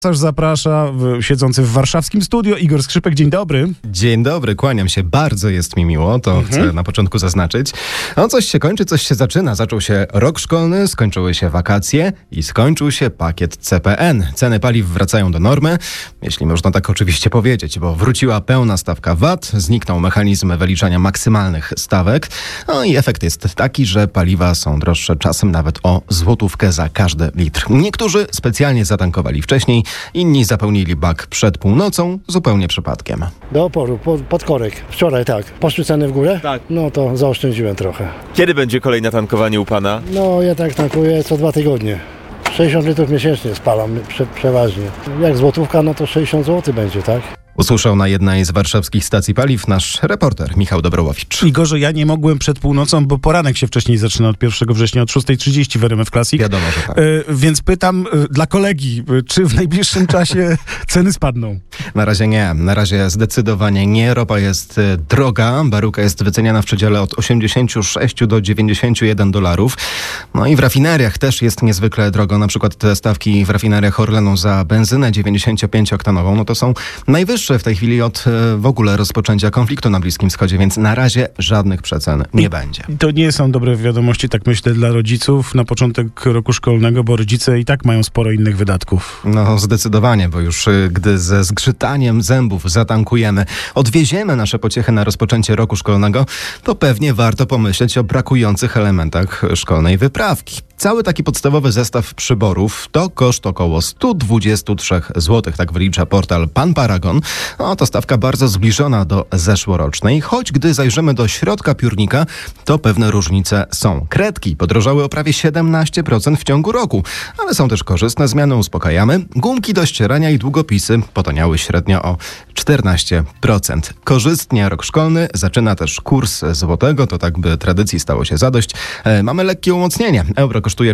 Zaprasza siedzący w warszawskim studio Igor Skrzypek. Dzień dobry. Dzień dobry, kłaniam się. Bardzo jest mi miło, to chcę na początku zaznaczyć. No coś się kończy, coś się zaczyna. Zaczął się rok szkolny, skończyły się wakacje i skończył się pakiet CPN. Ceny paliw wracają do normy, jeśli można tak oczywiście powiedzieć, bo wróciła pełna stawka VAT, zniknął mechanizm wyliczania maksymalnych stawek, no i efekt jest taki, że paliwa są droższe czasem nawet o złotówkę za każdy litr. Niektórzy specjalnie zatankowali wcześniej, inni zapełnili bak przed północą, zupełnie przypadkiem. Do oporu, pod korek. Wczoraj tak. Poszły ceny w górę? Tak. No to zaoszczędziłem trochę. Kiedy będzie kolejne tankowanie u pana? No ja tak tankuję co 2 tygodnie. 60 litrów miesięcznie spalam przeważnie. Jak złotówka, no to 60 zł będzie, tak? Usłyszał na jednej z warszawskich stacji paliw nasz reporter Michał Dobrołowicz. Igorze, ja nie mogłem przed północą, bo poranek się wcześniej zaczyna od 1 września, od 6:30 w RMF Classic. Wiadomo, że tak. Więc pytam dla kolegi, czy w najbliższym czasie ceny spadną? Na razie nie. Na razie zdecydowanie nie. Ropa jest droga. Baryłka jest wyceniana w przedziale od 86 do 91 dolarów. No i w rafineriach też jest niezwykle drogo. Na przykład te stawki w rafineriach Orlenu za benzynę 95-oktanową, no to są najwyższe w tej chwili od w ogóle rozpoczęcia konfliktu na Bliskim Wschodzie, więc na razie żadnych przecen nie będzie. To nie są dobre wiadomości, tak myślę, dla rodziców na początek roku szkolnego, bo rodzice i tak mają sporo innych wydatków. No zdecydowanie, bo już gdy ze zgrzytaniem zębów zatankujemy, odwieziemy nasze pociechy na rozpoczęcie roku szkolnego, to pewnie warto pomyśleć o brakujących elementach szkolnej wyprawki. Cały taki podstawowy zestaw przyborów to koszt około 123 zł, tak wylicza portal Pan Paragon. No to stawka bardzo zbliżona do zeszłorocznej, choć gdy zajrzymy do środka piórnika, to pewne różnice są. Kredki podrożały o prawie 17% w ciągu roku, ale są też korzystne zmiany, uspokajamy. Gumki do ścierania i długopisy potaniały średnio o 14%. Korzystnie rok szkolny zaczyna też kurs złotego, to tak by tradycji stało się zadość. Mamy lekkie umocnienie. Euro kosztuje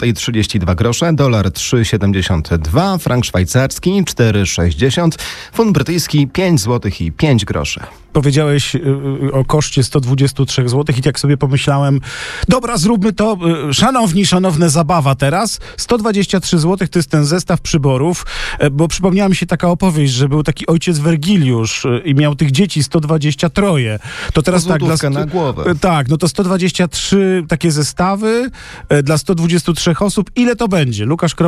4,32 zł, dolar 3,72, frank szwajcarski 4,60, funt brytyjski 5 zł i 5 groszy. Powiedziałeś o koszcie 123 zł i jak sobie pomyślałem, dobra, zróbmy to, szanowne, zabawa teraz. 123 zł to jest ten zestaw przyborów, bo przypomniała mi się taka opowieść, że był taki ojciec Wergiliusz i miał tych dzieci 123. To teraz tak, na głowę. Tak, no to 123 takie zestawy dla 123 osób. Ile to będzie?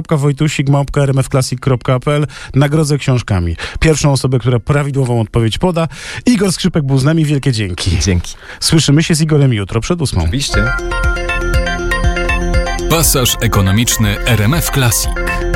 Lukasz.Wojtusik@rmfclassic.pl. Nagrodzę książkami. Pierwszą osobę, która prawidłową odpowiedź poda. Igor Skrzypek był z nami. Wielkie dzięki. Dzięki. Słyszymy się z Igorem jutro przed 8. Oczywiście. Pasaż ekonomiczny RMF Classic.